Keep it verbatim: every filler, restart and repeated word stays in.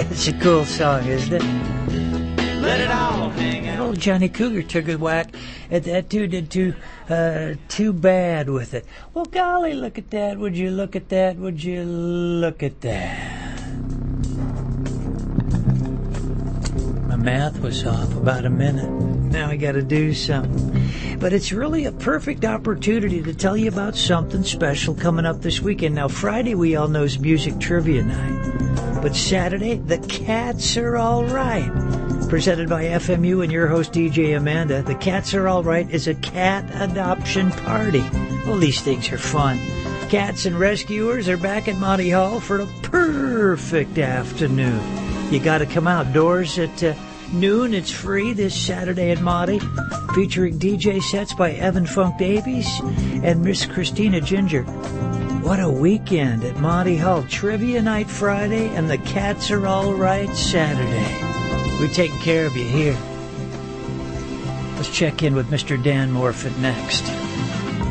It's a cool song, isn't it? Let it all hang out. Old Johnny Cougar took a whack at that too, did too, uh, too bad with it. Well, golly, look at that. Would you look at that? Would you look at that? My math was off about a minute. Now I got to do something. But it's really a perfect opportunity to tell you about something special coming up this weekend. Now, Friday, we all know, is Music Trivia Night. But Saturday, the Cats Are All Right. Presented by F M U and your host, D J Amanda. The Cats Are All Right is a cat adoption party. Well, these things are fun. Cats and rescuers are back at Monty Hall for a perfect afternoon. You got to come outdoors at uh, noon. It's free this Saturday at Monty, featuring D J sets by Evan Funk Davies and Miss Christina Ginger. What a weekend at Monty Hall. Trivia Night Friday and the Cats Are All Right Saturday. We're taking care of you here. Let's check in with Mister Dan Morfitt next.